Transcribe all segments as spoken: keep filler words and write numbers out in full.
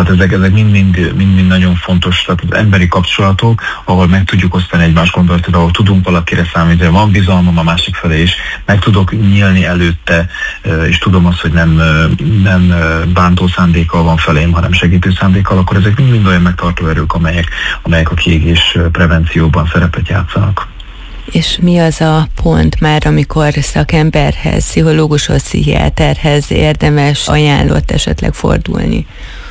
Tehát ezek, ezek mind-mind, mind-mind nagyon fontos, tehát az emberi kapcsolatok, ahol meg tudjuk osztani egymás gondolatot, ahol tudunk valakire számítani, van bizalmam a másik felé is, meg tudok nyílni előtte, és tudom azt, hogy nem, nem bántó szándékkal van felém, hanem segítő szándékkal, akkor ezek mind-mind olyan megtartó erők, amelyek, amelyek a kiégés prevencióban szerepet játszanak. És mi az a pont már, amikor szakemberhez, pszichológushoz, pszichiáterhez érdemes, ajánlott esetleg fordulni?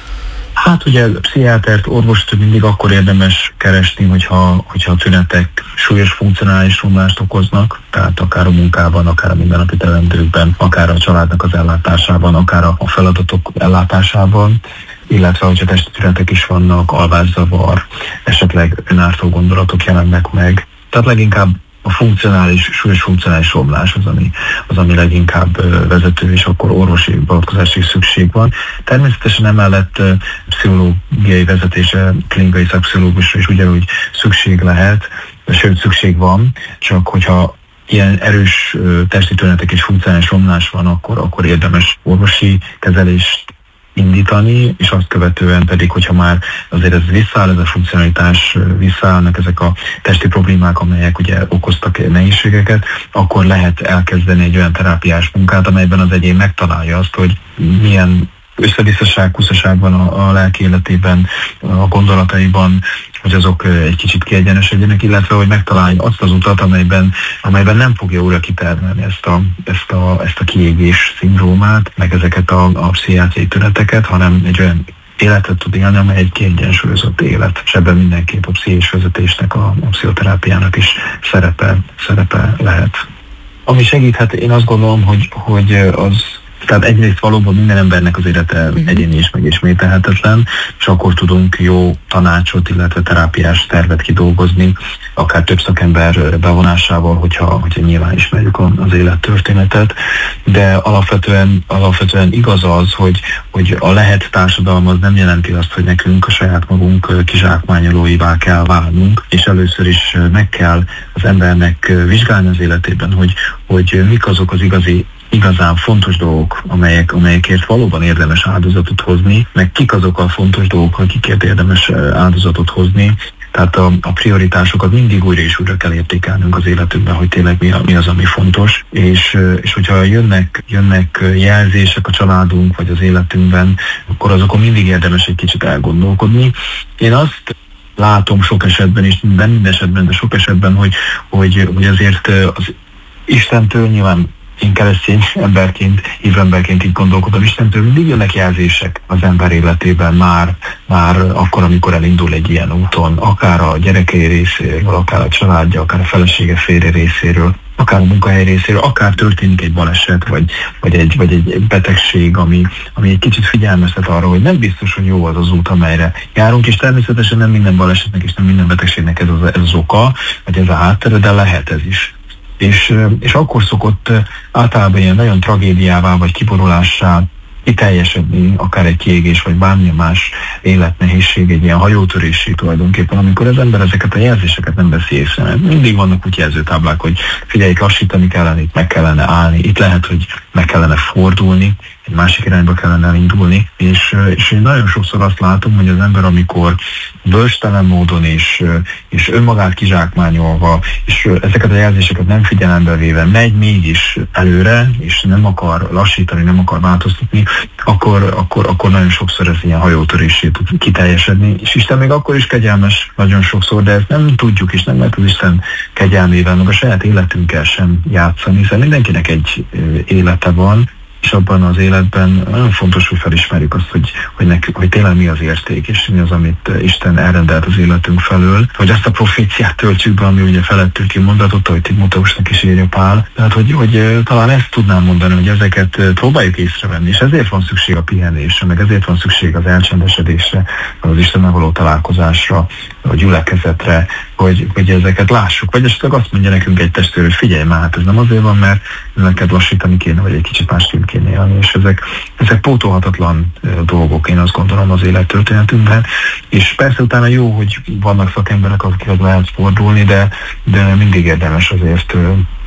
Hát ugye pszichiátert, orvost mindig akkor érdemes keresni, hogyha, hogyha a tünetek súlyos funkcionális romlást okoznak, tehát akár a munkában, akár a mindennapi teendőkben, akár a családnak az ellátásában, akár a feladatok ellátásában, illetve hogyha testi tünetek is vannak, alvászavar, esetleg önártó gondolatok jelennek meg. Tehát leginkább a funkcionális, súlyos funkcionális romlás az, ami, az, ami leginkább vezető, és akkor orvosi beavatkozásra is szükség van. Természetesen emellett pszichológiai vezetése, klinikai szakpszichológusra is ugyanúgy szükség lehet, sőt szükség van, csak hogyha ilyen erős testi tünetek és funkcionális romlás van, akkor, akkor érdemes orvosi kezelést indítani, és azt követően pedig, hogyha már azért ez visszaáll, ez a funkcionalitás, visszaállnak ezek a testi problémák, amelyek ugye okoztak nehézségeket, akkor lehet elkezdeni egy olyan terápiás munkát, amelyben az egyén megtalálja azt, hogy milyen összevisszaság, kuszaság van a, a lelki életében, a gondolataiban, hogy azok egy kicsit kiegyenesedjenek, illetve hogy megtalálja azt az utat, amelyben, amelyben nem fogja újra kitermelni ezt a, ezt a, ezt a kiégés szindrómát, meg ezeket a, a pszichiátriai tüneteket, hanem egy olyan életet tud élni, amely egy kiegyensúlyozott élet. És ebben mindenképp a pszichés vezetésnek, a, a pszichoterápiának is szerepe, szerepe lehet. Ami segíthet, én azt gondolom, hogy, hogy az Tehát egyrészt valóban minden embernek az élete uh-huh. egyéni és megismételhetetlen, és akkor tudunk jó tanácsot, illetve terápiás tervet kidolgozni, akár több szakember bevonásával, hogyha, hogyha nyilván ismerjük az élettörténetet, de alapvetően, alapvetően igaz az, hogy, hogy a lehet társadalom az nem jelenti azt, hogy nekünk a saját magunk kizsákmányolóivá kell válnunk, és először is meg kell az embernek vizsgálni az életében, hogy, hogy mik azok az igazi igazán fontos dolgok, amelyek, amelyekért valóban érdemes áldozatot hozni, meg kik azok a fontos dolgok, akikért érdemes áldozatot hozni. Tehát a, a prioritásokat mindig újra és újra kell értékelnünk az életünkben, hogy tényleg mi, a, mi az, ami fontos. És, és hogyha jönnek, jönnek jelzések a családunk vagy az életünkben, akkor azokon mindig érdemes egy kicsit elgondolkodni. Én azt látom sok esetben, és nem minden esetben, de sok esetben, hogy, hogy, hogy azért az Istentől nyilván én keresztény emberként, hívemberként így gondolkodom, Istentől mindig jönnek jelzések az ember életében már, már akkor, amikor elindul egy ilyen úton, akár a gyerekei részéről, akár a családja, akár a felesége férje részéről, akár a munkahely részéről, akár történik egy baleset, vagy, vagy, egy, vagy egy betegség, ami, ami egy kicsit figyelmeztet arra, hogy nem biztos, hogy jó az az út, amelyre járunk, és természetesen nem minden balesetnek és nem minden betegségnek ez az, ez az oka, vagy ez a háttere, de lehet ez is. És, és akkor szokott általában ilyen nagyon tragédiává vagy kiborulássá kiteljesedni, akár egy kiégés, vagy bármilyen más életnehézség, egy ilyen hajótörésé tulajdonképpen, amikor az ember ezeket a jelzéseket nem veszi észre. Mert mindig vannak úgy jelzőtáblák, hogy figyelj, lassítani kellene, itt meg kellene állni, itt lehet, hogy meg kellene fordulni, egy másik irányba kellene elindulni, és, és én nagyon sokszor azt látom, hogy az ember, amikor bölcstelen módon és, és önmagát kizsákmányolva, és ezeket a jelzéseket nem figyelembe véve megy mégis előre, és nem akar lassítani, nem akar változtatni, akkor, akkor, akkor nagyon sokszor ez ilyen hajótörésé tud kiteljesedni, és Isten még akkor is kegyelmes nagyon sokszor, de ezt nem tudjuk, és nem lehet az Isten kegyelmével, meg a saját életünkkel sem játszani, hiszen mindenkinek egy élete van, és abban az életben nagyon fontos, hogy felismerjük azt, hogy, hogy, nekünk, hogy tényleg mi az érték, és mi az, amit Isten elrendelt az életünk felől, hogy azt a proféciát töltsük be, ami ugye felettünk kimondatott, ahogy Timóteusnak is írja Pál. Tehát, hogy, hogy talán ezt tudnám mondani, hogy ezeket próbáljuk észrevenni, és ezért van szükség a pihenésre, meg ezért van szükség az elcsendesedésre, az Istennel való találkozásra, a gyülekezetre, hogy, hogy ezeket lássuk. Vagy esetleg azt mondja nekünk egy testvér, hogy figyelj már, hát ez nem azért van, mert neked lassítani kéne, vagy egy kicsit másképp kéne élni, és ezek, ezek pótolhatatlan dolgok, én azt gondolom, az élettörténetünkben. És persze utána jó, hogy vannak szakemberek, akikhez lehet fordulni, de, de mindig érdemes azért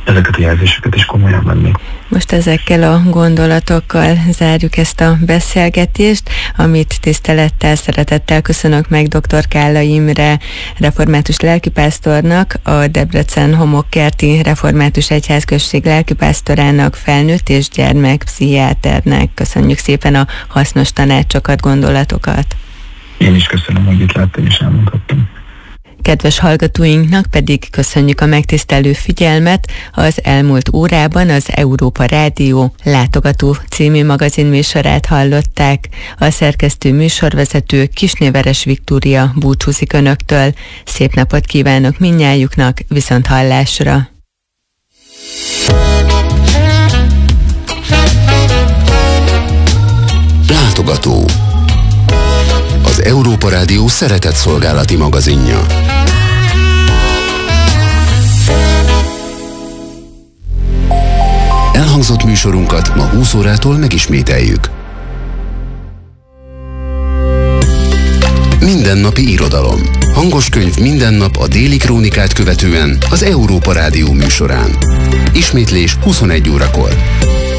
ezeket a jelzéseket is komolyan venni. Most ezekkel a gondolatokkal zárjuk ezt a beszélgetést, amit tisztelettel, szeretettel köszönök meg dr. Kállai Imre református lelkipásztornak, a Debrecen Homokkerti Református Egyházközség lelkipásztorának, felnőtt és gyermekpszichiáternek. Köszönjük szépen a hasznos tanácsokat, gondolatokat. Én is köszönöm, hogy itt láttam és elmondhattam. Kedves hallgatóinknak pedig köszönjük a megtisztelő figyelmet. Az elmúlt órában az Európa Rádió Látogató című magazinműsorát hallották. A szerkesztő műsorvezető Kisnéveres Viktória búcsúzik önöktől. Szép napot kívánok mindnyájuknak, viszont hallásra! Látogató. Az Európa Rádió szeretetszolgálati magazinja. Elhangzott műsorunkat ma húsz órától megismételjük. Mindennapi irodalom. Hangos könyv minden nap a Déli Krónikát követően az Európa Rádió műsorán. Ismétlés huszonegy órakor.